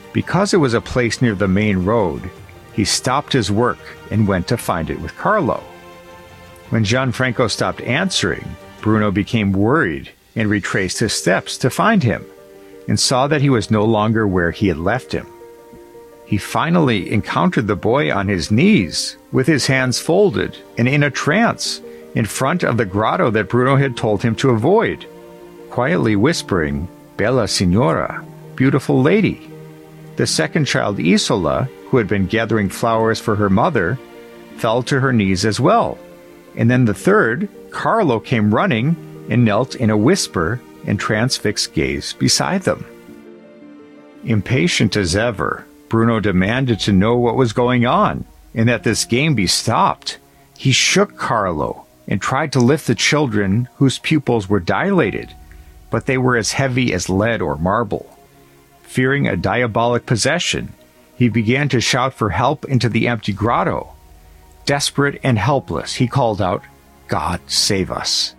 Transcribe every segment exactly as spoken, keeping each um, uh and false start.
Because it was a place near the main road, he stopped his work and went to find it with Carlo. When Gianfranco stopped answering, Bruno became worried and retraced his steps to find him, and saw that he was no longer where he had left him. He finally encountered the boy on his knees, with his hands folded and in a trance, in front of the grotto that Bruno had told him to avoid, quietly whispering, "Bella Signora," beautiful lady. The second child, Isola, who had been gathering flowers for her mother, fell to her knees as well. And then the third, Carlo, came running and knelt in a whisper and transfixed gaze beside them. Impatient as ever, Bruno demanded to know what was going on and that this game be stopped. He shook Carlo and tried to lift the children whose pupils were dilated, but they were as heavy as lead or marble. Fearing a diabolic possession, he began to shout for help into the empty grotto. Desperate and helpless, he called out, "God save us."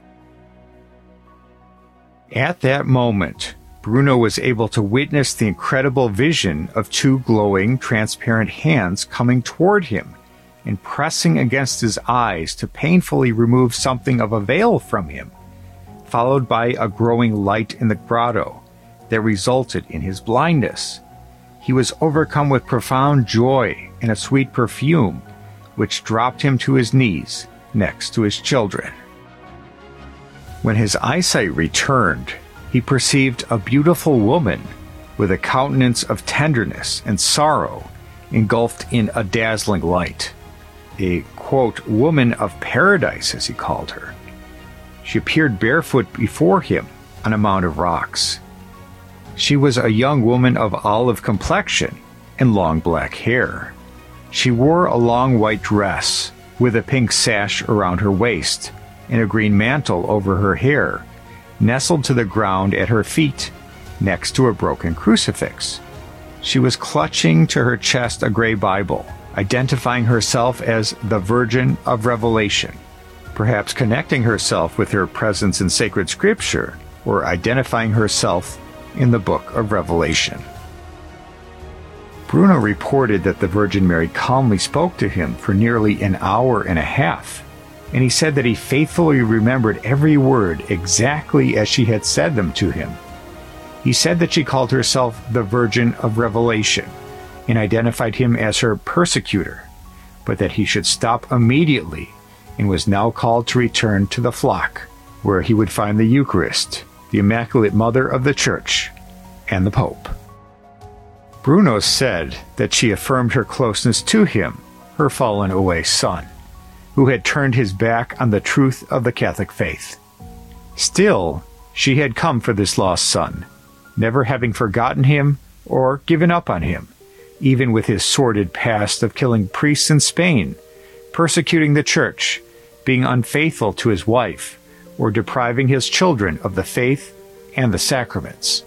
At that moment, Bruno was able to witness the incredible vision of two glowing, transparent hands coming toward him and pressing against his eyes to painfully remove something of a veil from him, followed by a growing light in the grotto that resulted in his blindness. He was overcome with profound joy and a sweet perfume, which dropped him to his knees next to his children. When his eyesight returned, he perceived a beautiful woman with a countenance of tenderness and sorrow engulfed in a dazzling light. A, quote, woman of paradise, as he called her. She appeared barefoot before him on a mound of rocks. She was a young woman of olive complexion and long black hair. She wore a long white dress with a pink sash around her waist and a green mantle over her hair, nestled to the ground at her feet, next to a broken crucifix. She was clutching to her chest a gray Bible, identifying herself as the Virgin of Revelation, perhaps connecting herself with her presence in sacred scripture, or identifying herself in the book of Revelation. Bruno reported that the Virgin Mary calmly spoke to him for nearly an hour and a half, and he said that he faithfully remembered every word exactly as she had said them to him. He said that she called herself the Virgin of Revelation and identified him as her persecutor, but that he should stop immediately and was now called to return to the flock, where he would find the Eucharist, the Immaculate Mother of the Church, and the Pope. Bruno said that she affirmed her closeness to him, her fallen away son, who had turned his back on the truth of the Catholic faith. Still, she had come for this lost son, never having forgotten him or given up on him, even with his sordid past of killing priests in Spain, persecuting the church, being unfaithful to his wife, or depriving his children of the faith and the sacraments.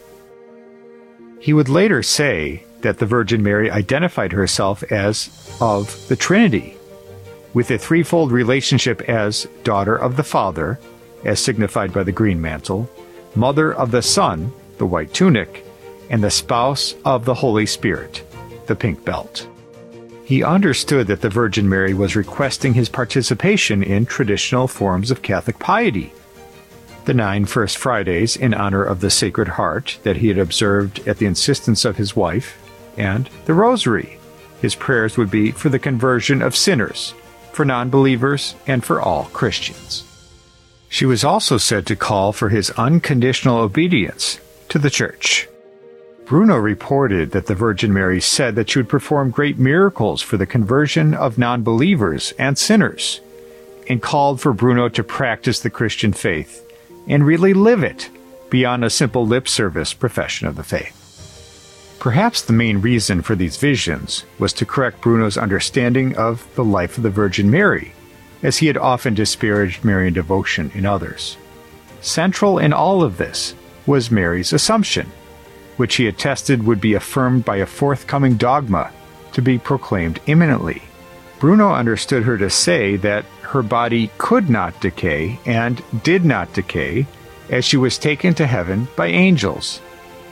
He would later say that the Virgin Mary identified herself as of the Trinity, with a threefold relationship as daughter of the Father, as signified by the green mantle, mother of the Son, the white tunic, and the spouse of the Holy Spirit, the pink belt. He understood that the Virgin Mary was requesting his participation in traditional forms of Catholic piety. The nine First Fridays in honor of the Sacred Heart that he had observed at the insistence of his wife, and the Rosary. His prayers would be for the conversion of sinners, for non-believers, and for all Christians. She was also said to call for his unconditional obedience to the Church. Bruno reported that the Virgin Mary said that she would perform great miracles for the conversion of non-believers and sinners, and called for Bruno to practice the Christian faith and really live it beyond a simple lip service profession of the faith. Perhaps the main reason for these visions was to correct Bruno's understanding of the life of the Virgin Mary, as he had often disparaged Marian devotion in others. Central in all of this was Mary's Assumption, which he attested would be affirmed by a forthcoming dogma to be proclaimed imminently. Bruno understood her to say that her body could not decay and did not decay as she was taken to heaven by angels.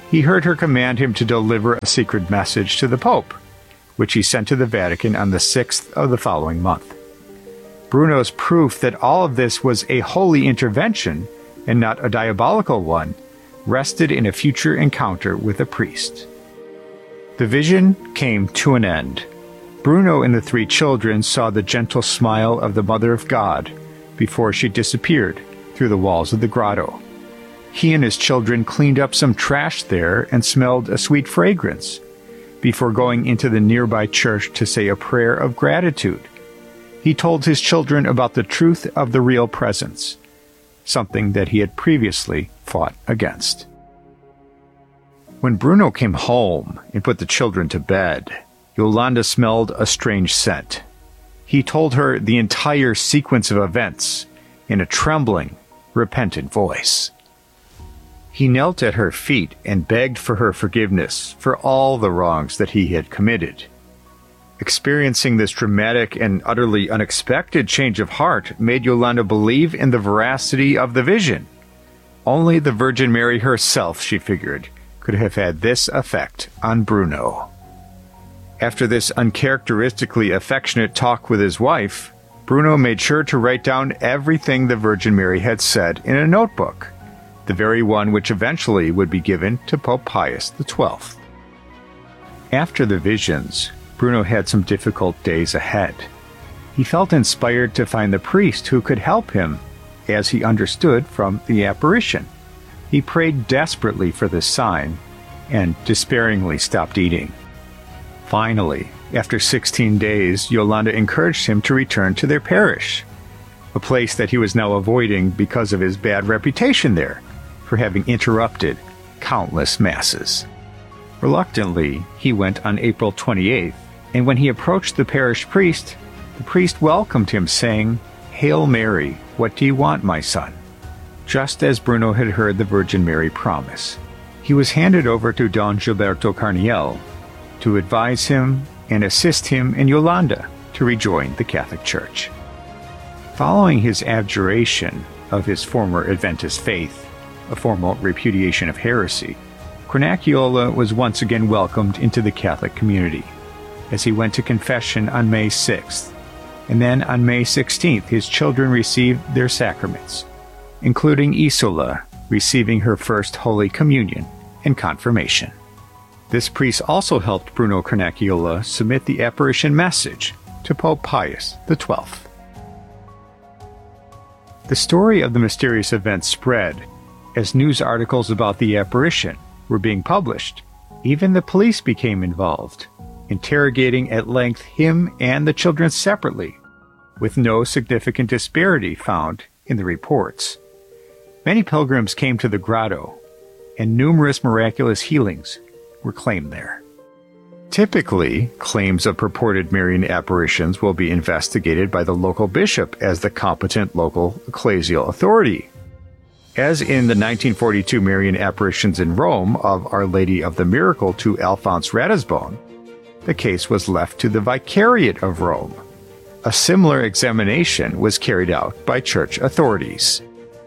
he heard her command him to deliver a secret message to the Pope, which he sent to the Vatican on the sixth of the following month. Bruno's proof that all of this was a holy intervention and not a diabolical one rested in a future encounter with a priest. The vision came to an end. Bruno and the three children saw the gentle smile of the Mother of God before she disappeared through the walls of the grotto. He and his children cleaned up some trash there and smelled a sweet fragrance before going into the nearby church to say a prayer of gratitude. He told his children about the truth of the real presence, something that he had previously fought against. When Bruno came home and put the children to bed, Yolanda smelled a strange scent. He told her the entire sequence of events in a trembling, repentant voice. He knelt at her feet and begged for her forgiveness for all the wrongs that he had committed. Experiencing this dramatic and utterly unexpected change of heart made Yolanda believe in the veracity of the vision. Only the Virgin Mary herself, she figured, could have had this effect on Bruno. After this uncharacteristically affectionate talk with his wife, Bruno made sure to write down everything the Virgin Mary had said in a notebook, the very one which eventually would be given to Pope Pius the twelfth. After the visions, Bruno had some difficult days ahead. He felt inspired to find the priest who could help him, as he understood from the apparition. He prayed desperately for this sign and despairingly stopped eating. Finally, after sixteen days, Yolanda encouraged him to return to their parish, a place that he was now avoiding because of his bad reputation there for having interrupted countless masses. Reluctantly, he went on April twenty-eighth, and when he approached the parish priest, the priest welcomed him, saying, "Hail Mary, what do you want, my son?" Just as Bruno had heard the Virgin Mary promise. He was handed over to Don Gilberto Carniel to advise him and assist him and Yolanda to rejoin the Catholic Church. Following his abjuration of his former Adventist faith, a formal repudiation of heresy, Cornacchiola was once again welcomed into the Catholic community, as he went to confession on May sixth, and then on May sixteenth his children received their sacraments, including Isola receiving her first Holy Communion and confirmation. This priest also helped Bruno Cornacchiola submit the apparition message to Pope Pius the twelfth. The story of the mysterious event spread as news articles about the apparition were being published. Even the police became involved, interrogating at length him and the children separately, with no significant disparity found in the reports. Many pilgrims came to the grotto, and numerous miraculous healings were claimed there. Typically, claims of purported Marian apparitions will be investigated by the local bishop as the competent local ecclesial authority. As in the nineteen forty-two Marian apparitions in Rome of Our Lady of the Miracle to Alphonse Ratisbonne, the case was left to the Vicariate of Rome. A similar examination was carried out by church authorities.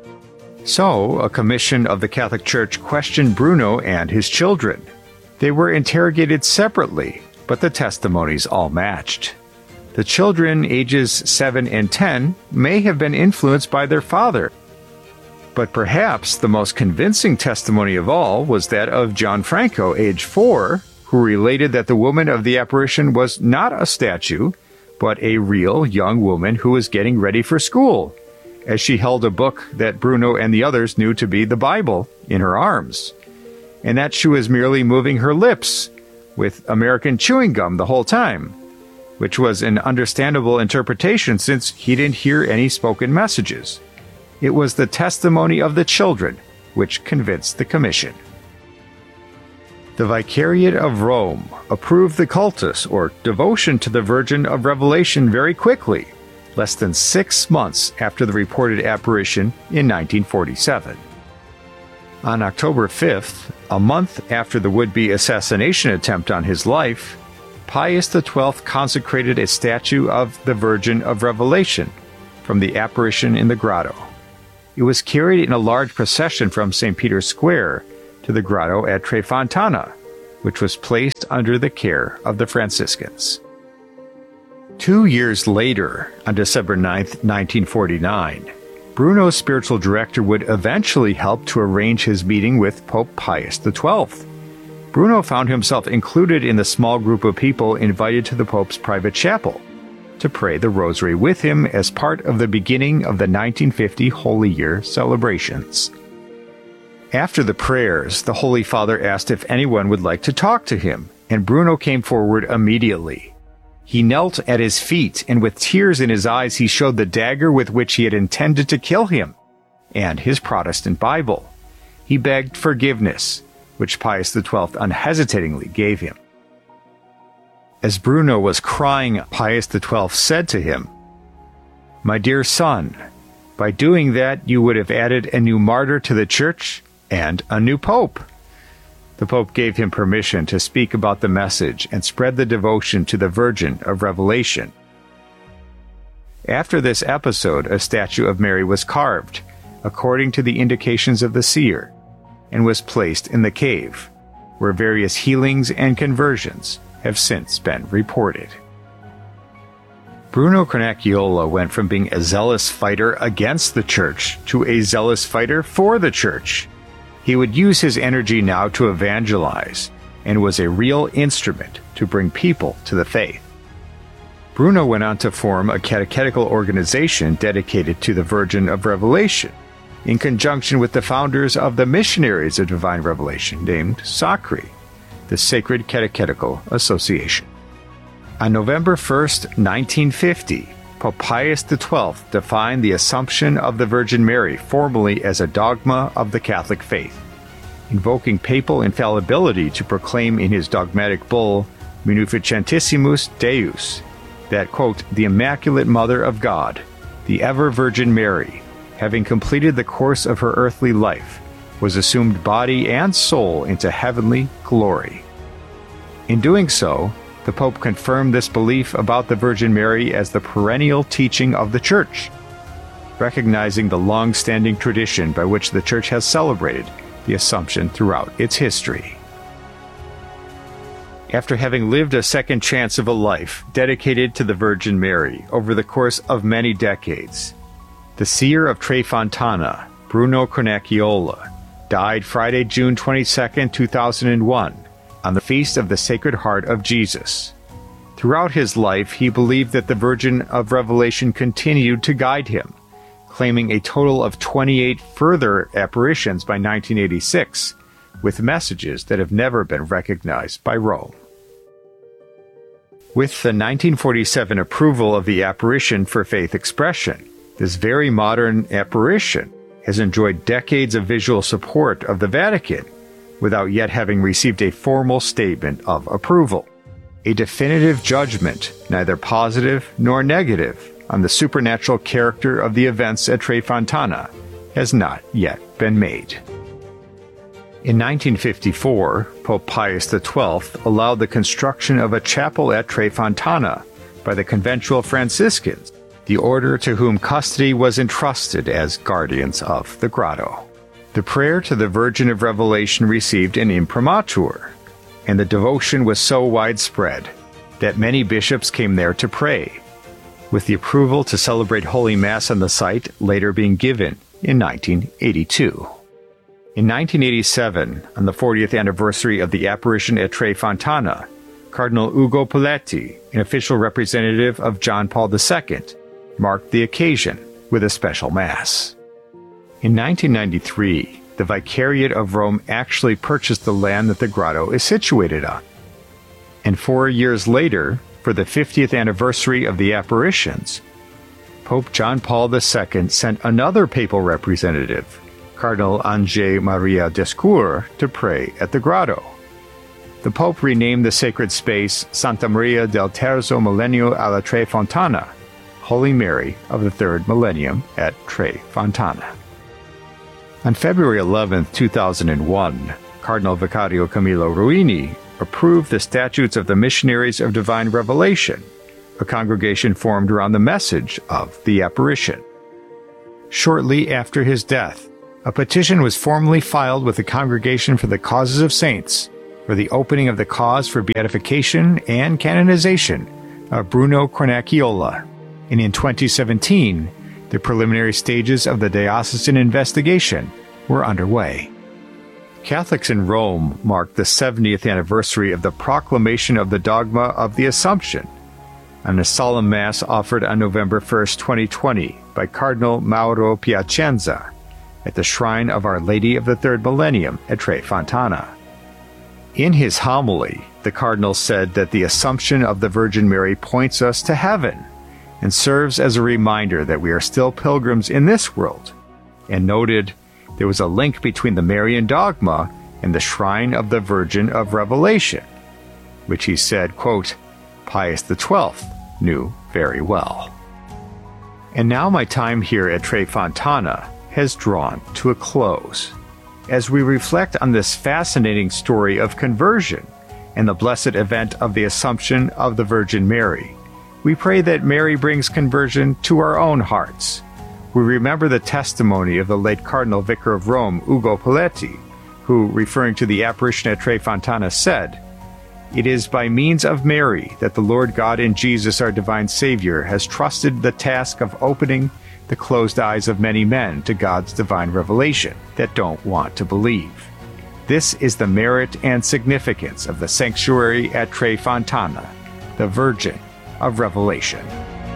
So, a commission of the Catholic Church questioned Bruno and his children. They were interrogated separately, but the testimonies all matched. The children, ages seven and ten, may have been influenced by their father. But perhaps the most convincing testimony of all was that of Gianfranco, age four, who related that the woman of the apparition was not a statue, but a real young woman who was getting ready for school, as she held a book that Bruno and the others knew to be the Bible in her arms, and that she was merely moving her lips with American chewing gum the whole time, which was an understandable interpretation since he didn't hear any spoken messages. It was the testimony of the children which convinced the commission. The Vicariate of Rome approved the cultus, or devotion to the Virgin of Revelation, very quickly, less than six months after the reported apparition in nineteen forty-seven. On October fifth, a month after the would-be assassination attempt on his life, Pius the twelfth consecrated a statue of the Virgin of Revelation from the apparition in the grotto. It was carried in a large procession from Saint Peter's Square to the grotto at Tre Fontana, which was placed under the care of the Franciscans. Two years later, on December ninth, nineteen forty-nine, Bruno's spiritual director would eventually help to arrange his meeting with Pope Pius the twelfth. Bruno found himself included in the small group of people invited to the Pope's private chapel to pray the Rosary with him as part of the beginning of the nineteen fifty Holy Year celebrations. After the prayers, the Holy Father asked if anyone would like to talk to him, and Bruno came forward immediately. He knelt at his feet, and with tears in his eyes he showed the dagger with which he had intended to kill him, and his Protestant Bible. He begged forgiveness, which Pius the twelfth unhesitatingly gave him. As Bruno was crying, Pius the twelfth said to him, "My dear son, by doing that you would have added a new martyr to the Church and a new pope." The Pope gave him permission to speak about the message and spread the devotion to the Virgin of Revelation. After this episode, a statue of Mary was carved, according to the indications of the seer, and was placed in the cave, where various healings and conversions have since been reported. Bruno Carnacchiola went from being a zealous fighter against the Church to a zealous fighter for the Church. He would use his energy now to evangelize, and was a real instrument to bring people to the faith. Bruno went on to form a catechetical organization dedicated to the Virgin of Revelation, in conjunction with the founders of the Missionaries of Divine Revelation, named SACRI, the Sacred Catechetical Association. On November first, nineteen fifty, Pope Pius the twelfth defined the Assumption of the Virgin Mary formally as a dogma of the Catholic faith, invoking papal infallibility to proclaim in his dogmatic bull, Munificentissimus Deus, that, quote, "the Immaculate Mother of God, the ever-Virgin Mary, having completed the course of her earthly life, was assumed body and soul into heavenly glory." In doing so, the Pope confirmed this belief about the Virgin Mary as the perennial teaching of the Church, recognizing the long-standing tradition by which the Church has celebrated the Assumption throughout its history. After having lived a second chance of a life dedicated to the Virgin Mary over the course of many decades, the seer of Tre Fontana, Bruno Carnacchiola, died Friday, June twenty-second, two thousand one, on the Feast of the Sacred Heart of Jesus. Throughout his life, he believed that the Virgin of Revelation continued to guide him, claiming a total of twenty-eight further apparitions by nineteen eighty-six, with messages that have never been recognized by Rome. With the nineteen forty-seven approval of the apparition for faith expression, this very modern apparition has enjoyed decades of visual support of the Vatican, without yet having received a formal statement of approval. A definitive judgment, neither positive nor negative, on the supernatural character of the events at Tre Fontana has not yet been made. In nineteen fifty-four, Pope Pius the twelfth allowed the construction of a chapel at Tre Fontana by the Conventual Franciscans, the order to whom custody was entrusted as guardians of the grotto. The prayer to the Virgin of Revelation received an imprimatur, and the devotion was so widespread that many bishops came there to pray, with the approval to celebrate Holy Mass on the site later being given in nineteen eighty-two. In nineteen eighty-seven, on the fortieth anniversary of the apparition at Tre Fontana, Cardinal Ugo Poletti, an official representative of John Paul the Second, marked the occasion with a special Mass. In nineteen ninety-three, the Vicariate of Rome actually purchased the land that the grotto is situated on. And four years later, for the fiftieth anniversary of the apparitions, Pope John Paul the Second sent another papal representative, Cardinal Angel Maria Descour, to pray at the grotto. The Pope renamed the sacred space Santa Maria del Terzo Millennio alla Tre Fontana, Holy Mary of the Third Millennium at Tre Fontana. On February eleventh, two thousand one, Cardinal Vicario Camillo Ruini approved the Statutes of the Missionaries of Divine Revelation, a congregation formed around the message of the apparition. Shortly after his death, A petition was formally filed with the Congregation for the Causes of Saints for the opening of the cause for beatification and canonization of Bruno Cornacchiola, and in twenty seventeen, the preliminary stages of the diocesan investigation were underway. Catholics in Rome marked the seventieth anniversary of the proclamation of the dogma of the Assumption on a solemn Mass offered on November first, twenty twenty, by Cardinal Mauro Piacenza at the shrine of Our Lady of the Third Millennium at Tre Fontana. In his homily, the Cardinal said that the Assumption of the Virgin Mary points us to heaven and serves as a reminder that we are still pilgrims in this world, and noted there was a link between the Marian dogma and the Shrine of the Virgin of Revelation, which he said, quote, Pius the Twelfth knew very well. And now my time here at Tre Fontana has drawn to a close. As we reflect on this fascinating story of conversion and the blessed event of the Assumption of the Virgin Mary, we pray that Mary brings conversion to our own hearts. We remember the testimony of the late Cardinal Vicar of Rome, Ugo Poletti, who, referring to the apparition at Tre Fontana, said, It is by means of Mary that the Lord God in Jesus, our divine Savior, has trusted the task of opening the closed eyes of many men to God's divine revelation that don't want to believe. This is the merit and significance of the sanctuary at Tre Fontana, the Virgin of Revelation.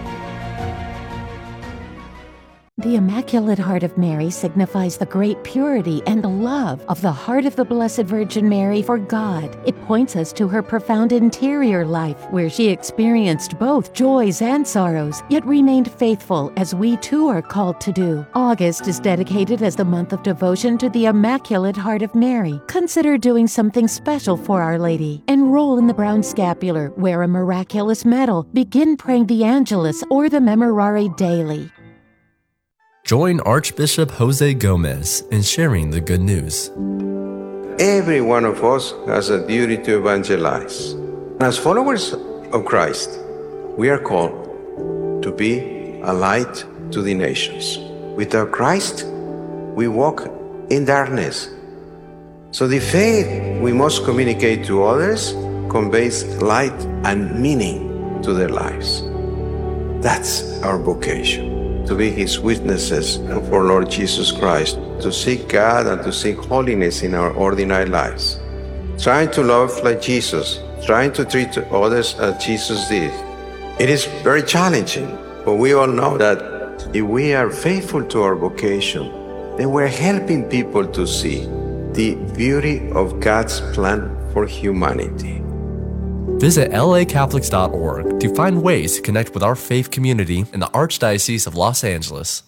The Immaculate Heart of Mary signifies the great purity and love of the heart of the Blessed Virgin Mary for God. It points us to her profound interior life, where she experienced both joys and sorrows, yet remained faithful, as we too are called to do. August is dedicated as the month of devotion to the Immaculate Heart of Mary. Consider doing something special for Our Lady. Enroll in the Brown Scapular, wear a miraculous medal, begin praying the Angelus or the Memorare daily. Join Archbishop Jose Gomez in sharing the good news. Every one of us has a duty to evangelize. As followers of Christ, we are called to be a light to the nations. Without Christ, we walk in darkness. So the faith we must communicate to others conveys light and meaning to their lives. That's our vocation. To be His witnesses for Lord Jesus Christ, to seek God and to seek holiness in our ordinary lives. Trying to love like Jesus, trying to treat others as Jesus did. It is very challenging, but we all know that if we are faithful to our vocation, then we're helping people to see the beauty of God's plan for humanity. Visit L A Catholics dot org to find ways to connect with our faith community in the Archdiocese of Los Angeles.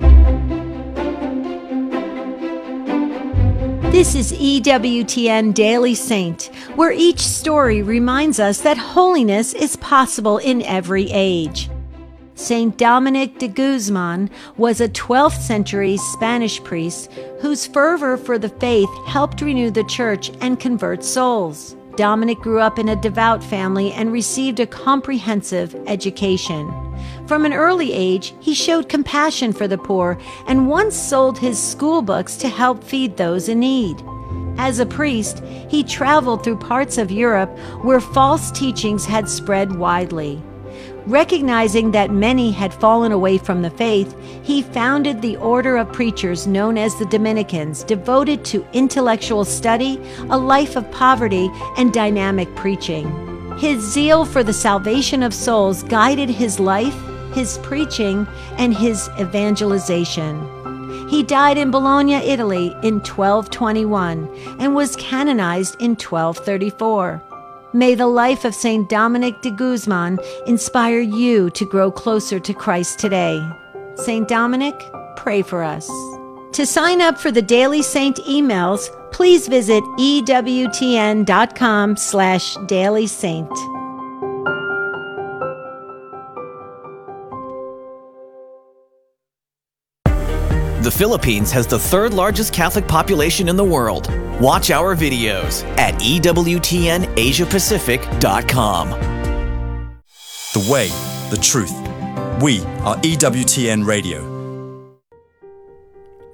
This is E W T N Daily Saint, where each story reminds us that holiness is possible in every age. Saint Dominic de Guzman was a twelfth century Spanish priest whose fervor for the faith helped renew the church and convert souls. Dominic grew up in a devout family and received a comprehensive education. From an early age, he showed compassion for the poor and once sold his school books to help feed those in need. As a priest, he traveled through parts of Europe where false teachings had spread widely. Recognizing that many had fallen away from the faith, he founded the order of preachers known as the Dominicans, devoted to intellectual study, a life of poverty, and dynamic preaching. His zeal for the salvation of souls guided his life, his preaching, and his evangelization. He died in Bologna, Italy in twelve twenty-one and was canonized in twelve thirty-four. May the life of Saint Dominic de Guzman inspire you to grow closer to Christ today. Saint Dominic, pray for us. To sign up for the Daily Saint emails, please visit ewtn.com slash Daily Saint. The Philippines has the third largest Catholic population in the world. Watch our videos at E W T N Asia Pacific dot com. The way, the truth. We are E W T N Radio.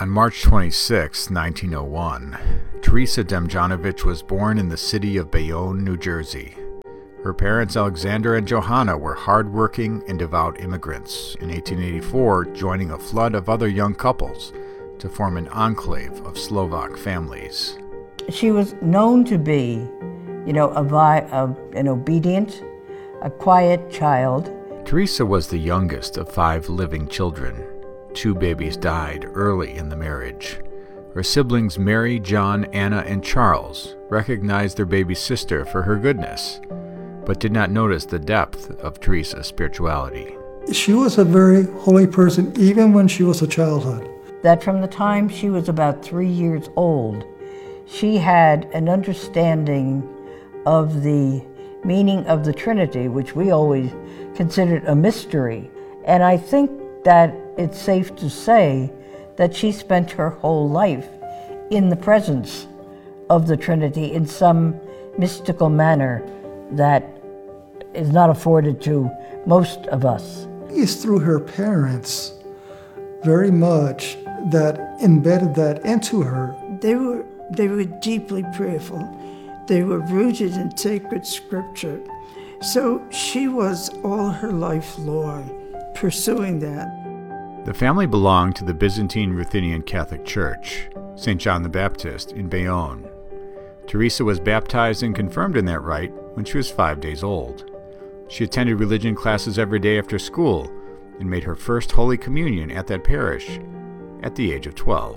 On March twenty-sixth, nineteen oh one, Teresa Demjanovich was born in the city of Bayonne, New Jersey. Her parents, Alexander and Johanna, were hardworking and devout immigrants, in eighteen eighty-four joining a flood of other young couples to form an enclave of Slovak families. She was known to be, you know, a, vi- a, an obedient, a quiet child. Teresa was the youngest of five living children. Two babies died early in the marriage. Her siblings Mary, John, Anna, and Charles recognized their baby sister for her goodness, but did not notice the depth of Teresa's spirituality. She was a very holy person even when she was a childhood. That from the time she was about three years old, she had an understanding of the meaning of the Trinity, which we always considered a mystery. And I think that it's safe to say that she spent her whole life in the presence of the Trinity in some mystical manner that is not afforded to most of us. It's through her parents very much that embedded that into her. They were, they were deeply prayerful. They were rooted in sacred scripture. So she was all her life long pursuing that. The family belonged to the Byzantine Ruthenian Catholic Church, Saint John the Baptist, in Bayonne. Teresa was baptized and confirmed in that rite when she was five days old. She attended religion classes every day after school and made her first Holy Communion at that parish at the age of twelve.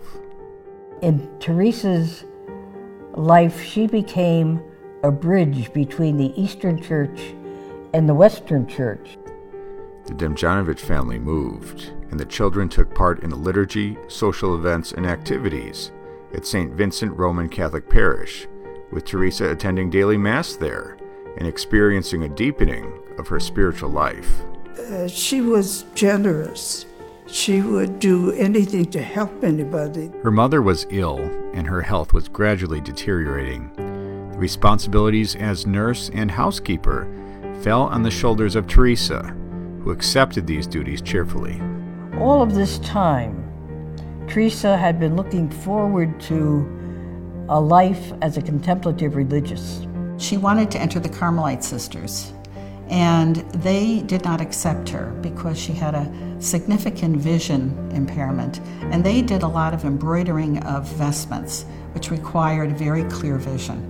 In Teresa's life, she became a bridge between the Eastern Church and the Western Church. The Demjanovich family moved, and the children took part in the liturgy, social events, and activities at Saint Vincent Roman Catholic Parish, with Teresa attending daily Mass there and experiencing a deepening of her spiritual life. Uh, she was generous. She would do anything to help anybody. Her mother was ill, and her health was gradually deteriorating. The responsibilities as nurse and housekeeper fell on the shoulders of Teresa, who accepted these duties cheerfully. All of this time, Teresa had been looking forward to a life as a contemplative religious. She wanted to enter the Carmelite Sisters, and they did not accept her because she had a significant vision impairment, and they did a lot of embroidering of vestments, which required very clear vision.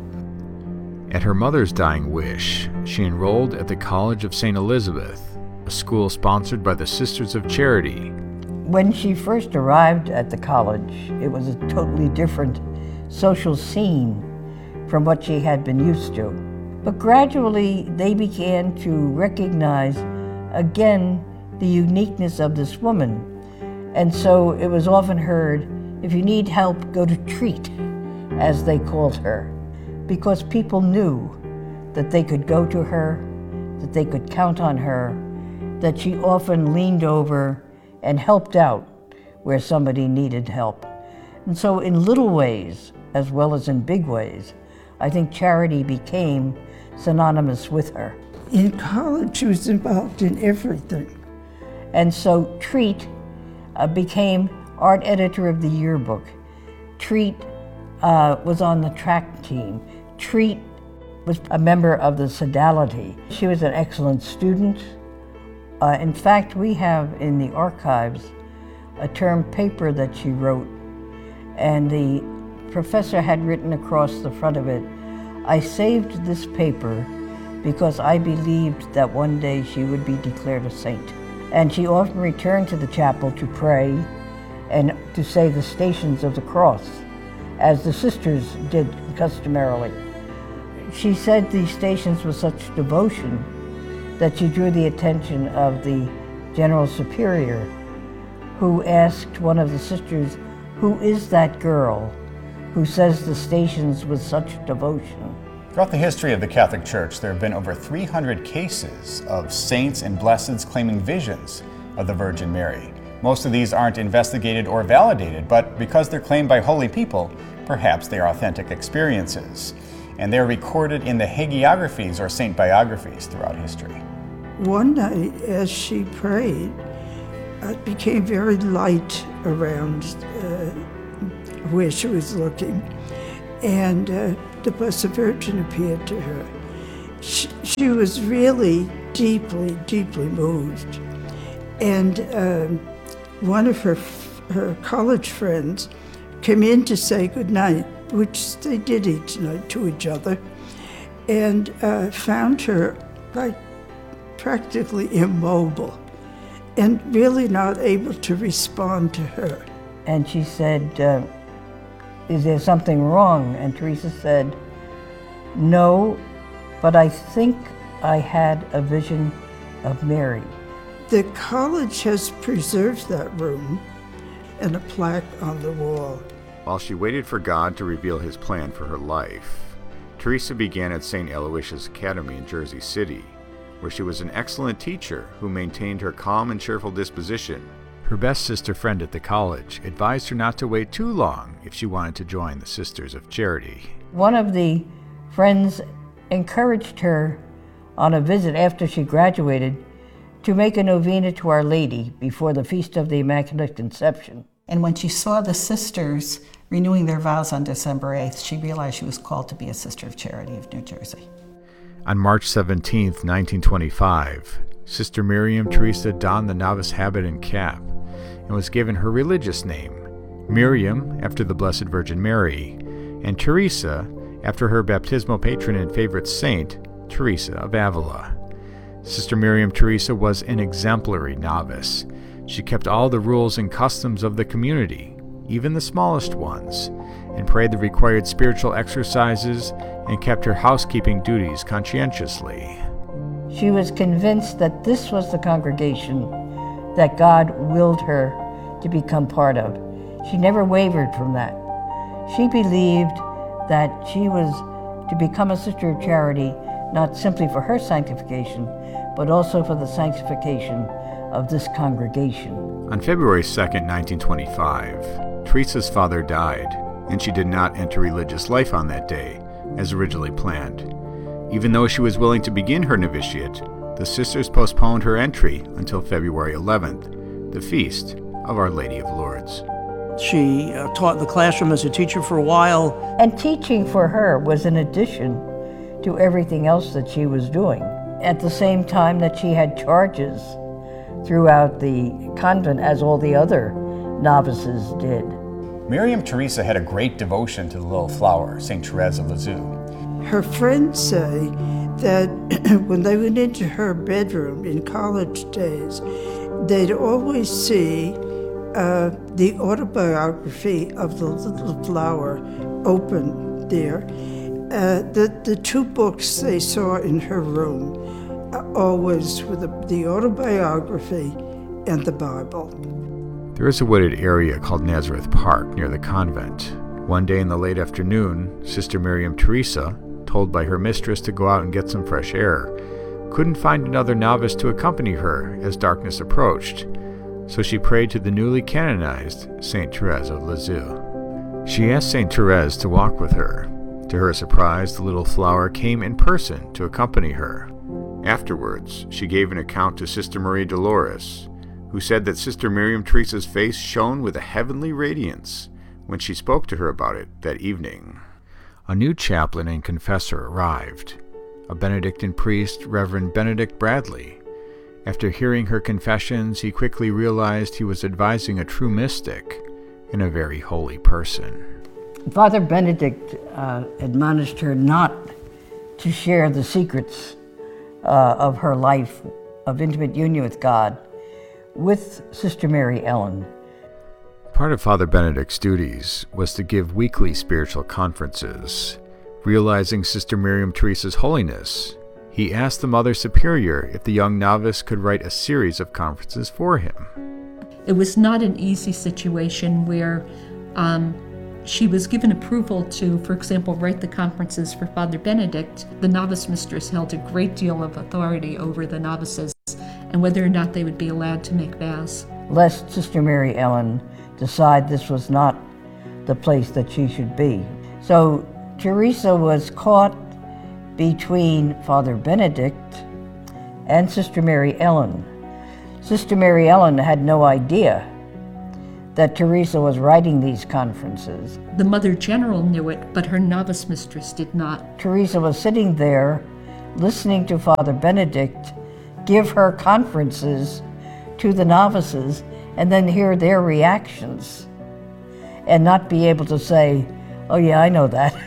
At her mother's dying wish, she enrolled at the College of Saint Elizabeth, a school sponsored by the Sisters of Charity. When she first arrived at the college, it was a totally different social scene from what she had been used to. But gradually, they began to recognize, again, the uniqueness of this woman. And so it was often heard, if you need help, go to Treat, as they called her, because people knew that they could go to her, that they could count on her, that she often leaned over and helped out where somebody needed help. And so in little ways, as well as in big ways, I think charity became synonymous with her. In college, she was involved in everything. And so Treat uh, became art editor of the yearbook. Treat uh, was on the track team. Treat was a member of the Sodality. She was an excellent student. Uh, in fact, we have in the archives a term paper that she wrote, and the professor had written across the front of it, "I saved this paper because I believed that one day she would be declared a saint." And she often returned to the chapel to pray and to say the Stations of the Cross, as the sisters did customarily. She said these stations with such devotion that she drew the attention of the General Superior, who asked one of the sisters, "Who is that girl who says the stations with such devotion?" Throughout the history of the Catholic Church, there have been over three hundred cases of saints and blesseds claiming visions of the Virgin Mary. Most of these aren't investigated or validated, but because they're claimed by holy people, perhaps they are authentic experiences. And they're recorded in the hagiographies or saint biographies throughout history. One night, as she prayed, uh, became very light around uh, where she was looking. And uh, the Blessed Virgin appeared to her. She, she was really deeply, deeply moved. And um, one of her, her college friends came in to say goodnight, which they did each night to each other, and uh, found her like practically immobile and really not able to respond to her. And she said, uh, is there something wrong? And Teresa said, no, but I think I had a vision of Mary. The college has preserved that room and a plaque on the wall. While she waited for God to reveal his plan for her life, Teresa began at Saint Aloysius Academy in Jersey City, where she was an excellent teacher who maintained her calm and cheerful disposition. Her best sister friend at the college advised her not to wait too long if she wanted to join the Sisters of Charity. One of the friends encouraged her on a visit after she graduated to make a novena to Our Lady before the Feast of the Immaculate Conception. And when she saw the sisters renewing their vows on December eighth, she realized she was called to be a Sister of Charity of New Jersey. On March seventeenth, nineteen twenty-five, Sister Miriam Teresa donned the novice habit and cap and was given her religious name, Miriam after the Blessed Virgin Mary, and Teresa after her baptismal patron and favorite saint, Teresa of Avila. Sister Miriam Teresa was an exemplary novice. She kept all the rules and customs of the community, even the smallest ones, and prayed the required spiritual exercises and kept her housekeeping duties conscientiously. She was convinced that this was the congregation that God willed her to become part of. She never wavered from that. She believed that she was to become a Sister of Charity not simply for her sanctification, but also for the sanctification of this congregation. On February second, nineteen twenty-five, Teresa's father died, and she did not enter religious life on that day, as originally planned. Even though she was willing to begin her novitiate, the sisters postponed her entry until February eleventh, the feast of Our Lady of Lourdes. She uh, taught in the classroom as a teacher for a while. And teaching for her was an addition to everything else that she was doing. At the same time that she had charges throughout the convent, as all the other novices did. Miriam Teresa had a great devotion to the little flower, Saint Therese of Lisieux. Her friends say that when they went into her bedroom in college days, they'd always see uh, the autobiography of the little flower open there. Uh, the, the two books they saw in her room uh, always were the, the autobiography and the Bible. There is a wooded area called Nazareth Park near the convent. One day in the late afternoon, Sister Miriam Teresa, told by her mistress to go out and get some fresh air, couldn't find another novice to accompany her as darkness approached, so she prayed to the newly canonized Saint Therese of Lisieux. She asked Saint Therese to walk with her. To her surprise, the little flower came in person to accompany her. Afterwards, she gave an account to Sister Marie Dolores, who said that Sister Miriam Teresa's face shone with a heavenly radiance when she spoke to her about it that evening. A new chaplain and confessor arrived, a Benedictine priest, Reverend Benedict Bradley. After hearing her confessions, he quickly realized he was advising a true mystic and a very holy person. Father Benedict uh, admonished her not to share the secrets uh, of her life of intimate union with God with Sister Mary Ellen. Part of Father Benedict's duties was to give weekly spiritual conferences. Realizing Sister Miriam Teresa's holiness, he asked the Mother Superior if the young novice could write a series of conferences for him. It was not an easy situation where um, she was given approval to, for example, write the conferences for Father Benedict. The novice mistress held a great deal of authority over the novices and whether or not they would be allowed to make vows. Lest Sister Mary Ellen decide this was not the place that she should be. So Teresa was caught between Father Benedict and Sister Mary Ellen. Sister Mary Ellen had no idea that Teresa was writing these conferences. The Mother General knew it, but her novice mistress did not. Teresa was sitting there listening to Father Benedict give her conferences to the novices and then hear their reactions and not be able to say, oh yeah, I know that.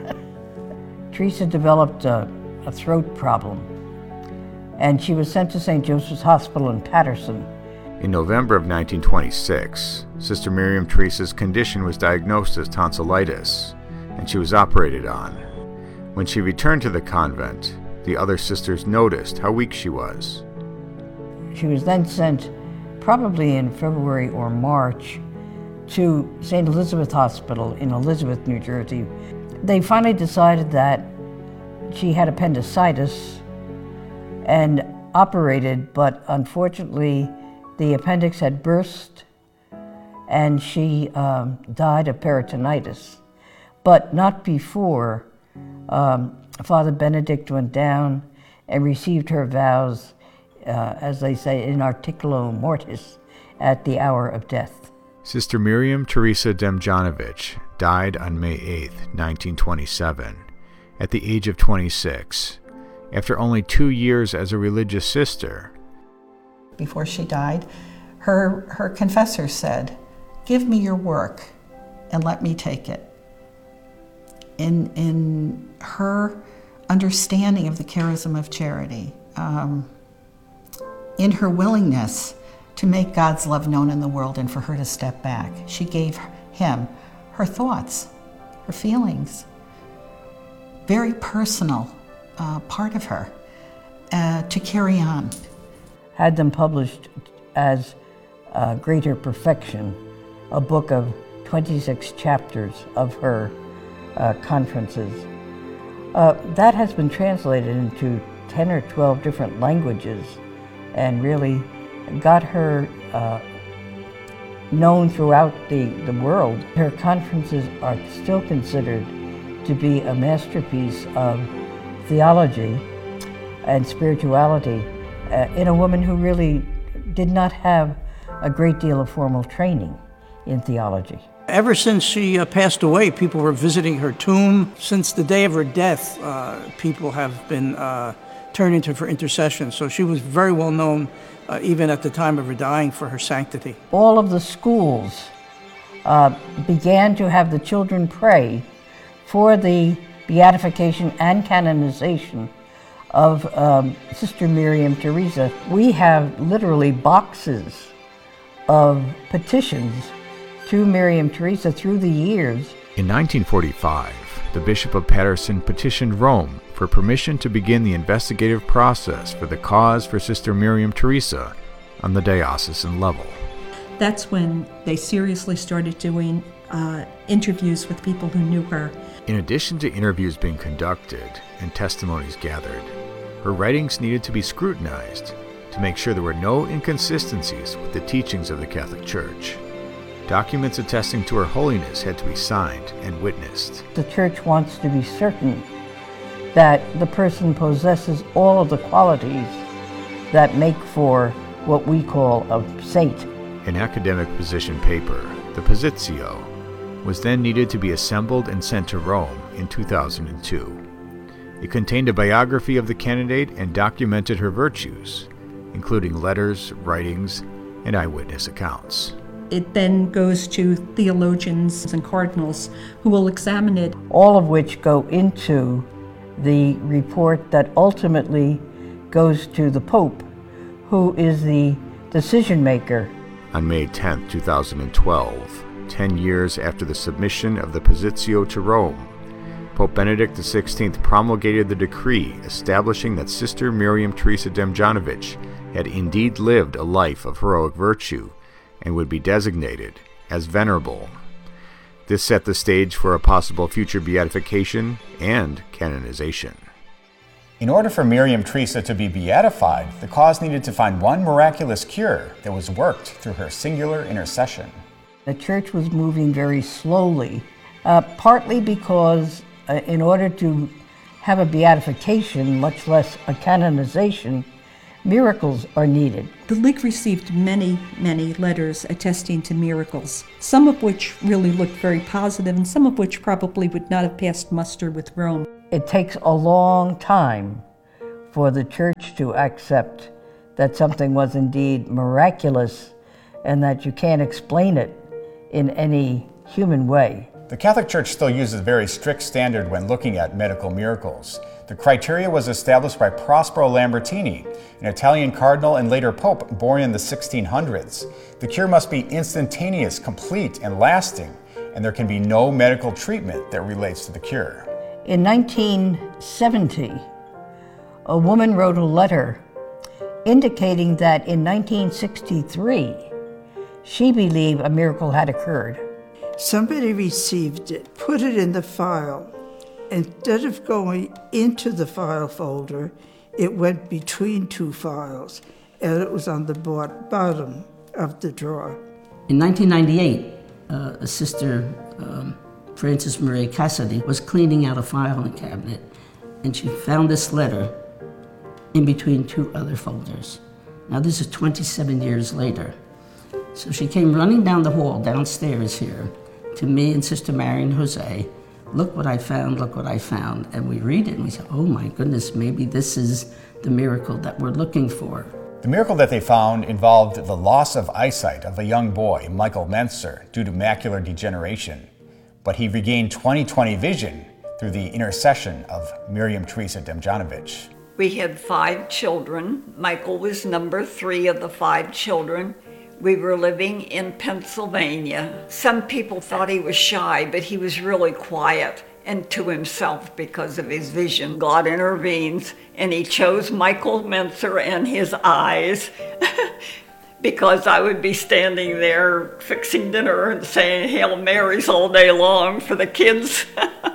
Teresa developed a, a throat problem, and she was sent to Saint Joseph's Hospital in Paterson. In November of nineteen twenty-six, Sister Miriam Teresa's condition was diagnosed as tonsillitis, and she was operated on. When she returned to the convent, the other sisters noticed how weak she was. She was then sent, probably in February or March, to Saint Elizabeth Hospital in Elizabeth, New Jersey. They finally decided that she had appendicitis and operated, but unfortunately the appendix had burst and she um, died of peritonitis, but not before um, Father Benedict went down and received her vows, uh, as they say, in articulo mortis, at the hour of death. Sister Miriam Teresa Demjanovic died on May eighth, nineteen twenty-seven, at the age of twenty-six, after only two years as a religious sister. Before she died, her, her confessor said, "Give me your work and let me take it." In, in her understanding of the charism of charity, um, in her willingness to make God's love known in the world and for her to step back, she gave him her thoughts, her feelings, very personal uh, part of her, uh, to carry on. Had them published as uh, Greater Perfection, a book of twenty-six chapters of her uh, conferences. Uh, that has been translated into ten or twelve different languages and really got her uh, known throughout the, the world. Her conferences are still considered to be a masterpiece of theology and spirituality uh, in a woman who really did not have a great deal of formal training in theology. Ever since she uh, passed away, people were visiting her tomb. Since the day of her death, uh, people have been uh, turning to her for intercession. So she was very well known, uh, even at the time of her dying, for her sanctity. All of the schools uh, began to have the children pray for the beatification and canonization of um, Sister Miriam Teresa. We have literally boxes of petitions to Miriam Teresa through the years. In nineteen forty-five, the Bishop of Paterson petitioned Rome for permission to begin the investigative process for the cause for Sister Miriam Teresa on the diocesan level. That's when they seriously started doing uh, interviews with people who knew her. In addition to interviews being conducted and testimonies gathered, her writings needed to be scrutinized to make sure there were no inconsistencies with the teachings of the Catholic Church. Documents attesting to her holiness had to be signed and witnessed. The Church wants to be certain that the person possesses all of the qualities that make for what we call a saint. An academic position paper, the Positio, was then needed to be assembled and sent to Rome in two thousand two. It contained a biography of the candidate and documented her virtues, including letters, writings, and eyewitness accounts. It then goes to theologians and cardinals who will examine it. All of which go into the report that ultimately goes to the Pope, who is the decision maker. On May tenth, two thousand twelve, ten years after the submission of the Positio to Rome, Pope Benedict the sixteenth promulgated the decree establishing that Sister Miriam Teresa Demjanovic had indeed lived a life of heroic virtue and would be designated as venerable. This set the stage for a possible future beatification and canonization. In order for Miriam Teresa to be beatified, the cause needed to find one miraculous cure that was worked through her singular intercession. The Church was moving very slowly, uh, partly because uh, in order to have a beatification, much less a canonization, Miracles are needed. The League received many, many letters attesting to miracles, some of which really looked very positive and some of which probably would not have passed muster with Rome. It takes a long time for the church to accept that something was indeed miraculous and that you can't explain it in any human way. The Catholic Church still uses a very strict standard when looking at medical miracles. The criteria was established by Prospero Lambertini, an Italian cardinal and later pope born in the sixteen hundreds. The cure must be instantaneous, complete, and lasting, and there can be no medical treatment that relates to the cure. In nineteen seventy, a woman wrote a letter indicating that in nineteen sixty-three, she believed a miracle had occurred. Somebody received it, put it in the file. Instead of going into the file folder, it went between two files, and it was on the bottom of the drawer. In nineteen ninety-eight, uh, a sister, um, Frances Marie Cassidy, was cleaning out a filing cabinet, and she found this letter in between two other folders. Now this is twenty-seven years later. So she came running down the hall downstairs here to me and Sister Marion Jose. Look what I found, look what I found. And we read it and we say, oh my goodness, maybe this is the miracle that we're looking for. The miracle that they found involved the loss of eyesight of a young boy, Michael Mentzer, due to macular degeneration. But he regained twenty twenty vision through the intercession of Miriam Teresa Demjanovic. We had five children. Michael was number three of the five children. We were living in Pennsylvania. Some people thought he was shy, but he was really quiet and to himself because of his vision. God intervenes, and he chose Michael Mentzer and his eyes because I would be standing there fixing dinner and saying Hail Marys all day long for the kids.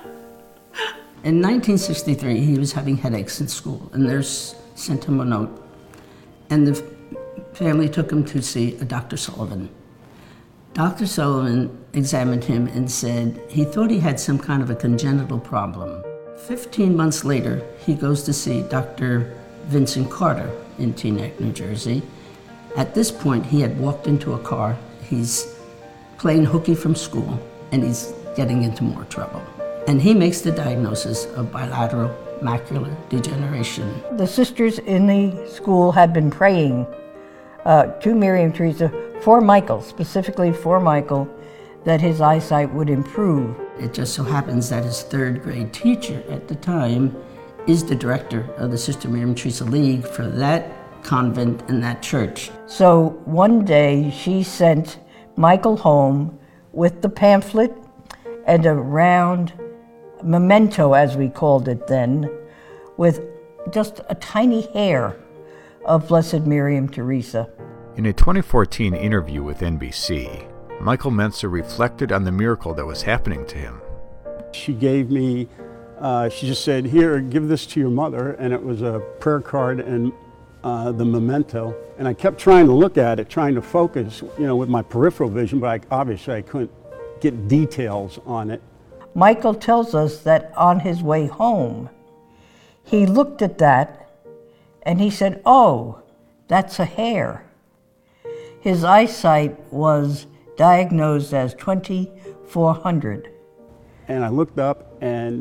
In nineteen sixty-three, he was having headaches in school, and nurse sent him a note, and the family took him to see a Doctor Sullivan. Doctor Sullivan examined him and said he thought he had some kind of a congenital problem. Fifteen months later, he goes to see Doctor Vincent Carter in Teaneck, New Jersey. At this point, he had walked into a car. He's playing hooky from school, and he's getting into more trouble. And he makes the diagnosis of bilateral macular degeneration. The sisters in the school had been praying uh, to Miriam Teresa for Michael, specifically for Michael, that his eyesight would improve. It just so happens that his third grade teacher at the time is the director of the Sister Miriam Teresa League for that convent and that church. So one day she sent Michael home with the pamphlet and a round memento, as we called it then, with just a tiny hair of Blessed Miriam Teresa. In a twenty fourteen interview with N B C, Michael Mentzer reflected on the miracle that was happening to him. She gave me, uh, she just said, here, give this to your mother, and it was a prayer card and uh, the memento. And I kept trying to look at it, trying to focus, you know, with my peripheral vision, but I, obviously I couldn't get details on it. Michael tells us that on his way home, he looked at that and he said, oh, that's a hair. His eyesight was diagnosed as twenty-four hundred. And I looked up and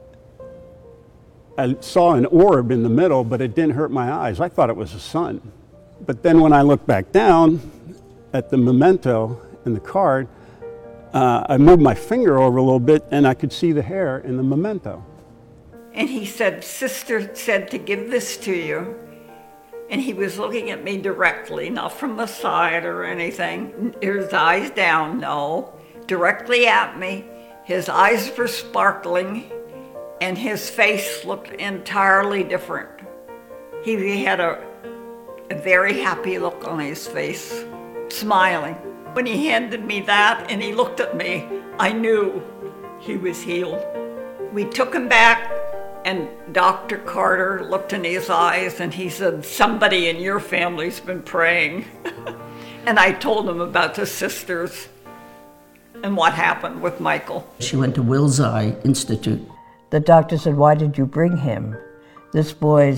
I saw an orb in the middle, but it didn't hurt my eyes. I thought it was the sun. But then when I looked back down at the memento and the card, Uh, I moved my finger over a little bit and I could see the hair in the memento. And he said, Sister said to give this to you. And he was looking at me directly, not from the side or anything. His eyes down, no, directly at me. His eyes were sparkling and his face looked entirely different. He had a, a very happy look on his face, smiling. When he handed me that and he looked at me, I knew he was healed. We took him back and Doctor Carter looked in his eyes and he said, somebody in your family's been praying. And I told him about the sisters and what happened with Michael. She went to Wills Eye Institute. The doctor said, why did you bring him? This boy's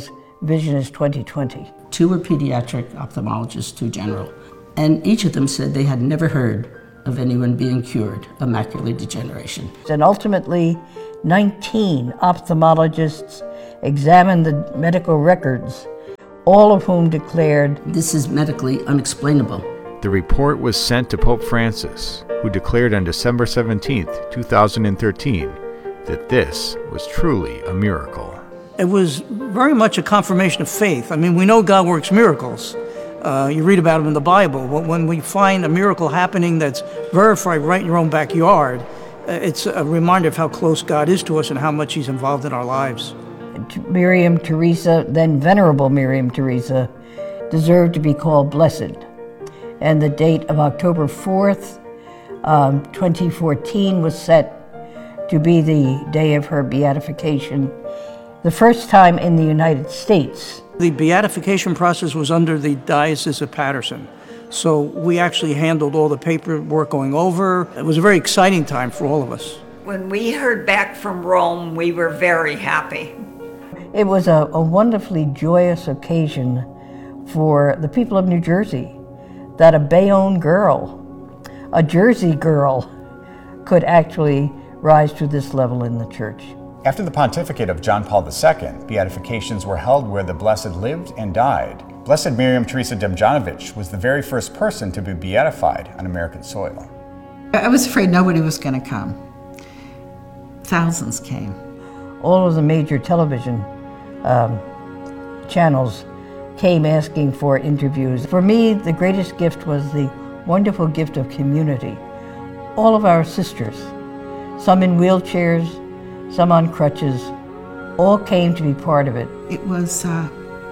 Vision is twenty twenty. Two were pediatric ophthalmologists, two general. And each of them said they had never heard of anyone being cured of macular degeneration. And ultimately, nineteen ophthalmologists examined the medical records, all of whom declared, "This is medically unexplainable." The report was sent to Pope Francis, who declared on December seventeenth, two thousand thirteen, that this was truly a miracle. It was very much a confirmation of faith. I mean, we know God works miracles. Uh, you read about them in the Bible. But when we find a miracle happening that's verified right in your own backyard, uh, it's a reminder of how close God is to us and how much He's involved in our lives. Miriam Teresa, then Venerable Miriam Teresa, deserved to be called blessed. And the date of October fourth, um, twenty fourteen was set to be the day of her beatification, the first time in the United States. The beatification process was under the Diocese of Patterson. So we actually handled all the paperwork going over. It was a very exciting time for all of us. When we heard back from Rome, we were very happy. It was a, a wonderfully joyous occasion for the people of New Jersey, that a Bayonne girl, a Jersey girl, could actually rise to this level in the church. After the pontificate of John Paul the Second, beatifications were held where the Blessed lived and died. Blessed Miriam Teresa Demjanovic was the very first person to be beatified on American soil. I was afraid nobody was going to come. Thousands came. All of the major television um, channels came asking for interviews. For me, the greatest gift was the wonderful gift of community. All of our sisters, some in wheelchairs, some on crutches, all came to be part of it. It was, uh,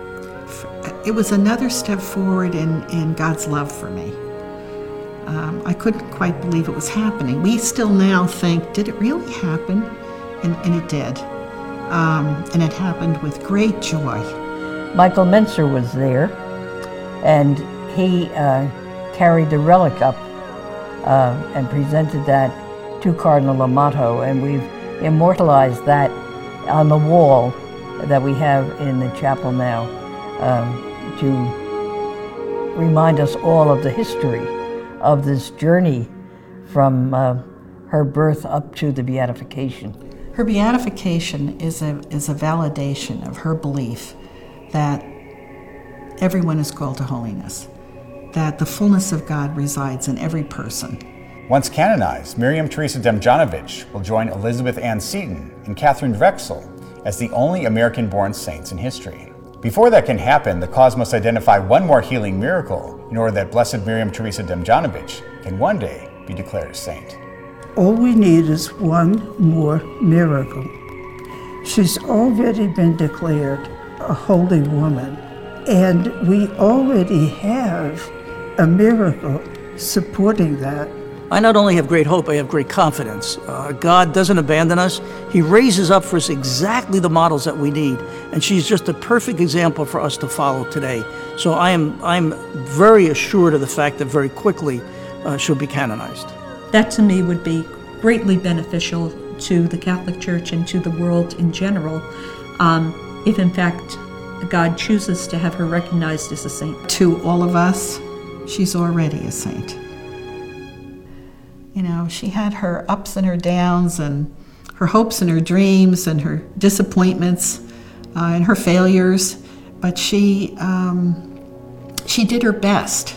it was another step forward in, in God's love for me. Um, I couldn't quite believe it was happening. We still now think, did it really happen? And, and it did. Um, and it happened with great joy. Michael Menser was there, and he uh, carried the relic up uh, and presented that to Cardinal Amato, and we've immortalized that on the wall that we have in the chapel now um, to remind us all of the history of this journey from uh, her birth up to the beatification. Her beatification is a, is a validation of her belief that everyone is called to holiness, that the fullness of God resides in every person. Once canonized, Miriam Teresa Demjanovic will join Elizabeth Ann Seton and Catherine Drexel as the only American-born saints in history. Before that can happen, the cause must identify one more healing miracle in order that Blessed Miriam Teresa Demjanovic can one day be declared a saint. All we need is one more miracle. She's already been declared a holy woman, and we already have a miracle supporting that. I not only have great hope, I have great confidence. Uh, God doesn't abandon us. He raises up for us exactly the models that we need, and she's just a perfect example for us to follow today. So I am I'm very assured of the fact that very quickly uh, she'll be canonized. That to me would be greatly beneficial to the Catholic Church and to the world in general, um, if in fact God chooses to have her recognized as a saint. To all of us, she's already a saint. You know, she had her ups and her downs and her hopes and her dreams and her disappointments uh, and her failures, but she um, she did her best.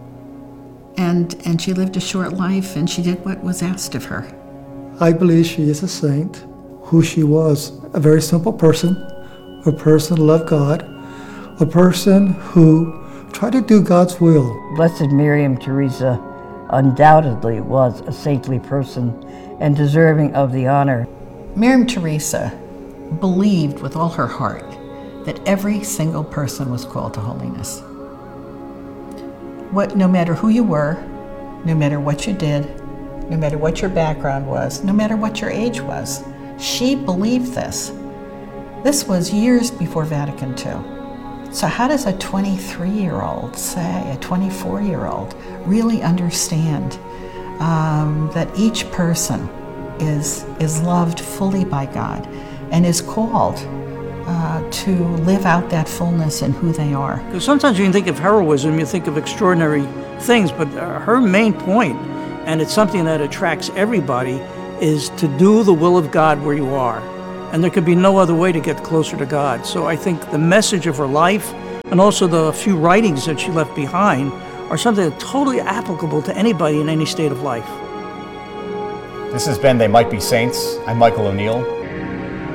And, and she lived a short life, and she did what was asked of her. I believe she is a saint. Who she was, a very simple person, a person who loved God, a person who tried to do God's will. Blessed Miriam Teresa undoubtedly was a saintly person and deserving of the honor. Miriam Teresa believed with all her heart that every single person was called to holiness. What, no matter who you were, no matter what you did, no matter what your background was, no matter what your age was, she believed this. This was years before Vatican Two. So how does a twenty-three-year-old, say, a twenty-four-year-old, really understand um, that each person is, is loved fully by God and is called uh, to live out that fullness in who they are. Because sometimes when you think of heroism, you think of extraordinary things, but uh, her main point, and it's something that attracts everybody, is to do the will of God where you are. And there could be no other way to get closer to God. So I think the message of her life, and also the few writings that she left behind, are something that's totally applicable to anybody in any state of life. This has been They Might Be Saints. I'm Michael O'Neill.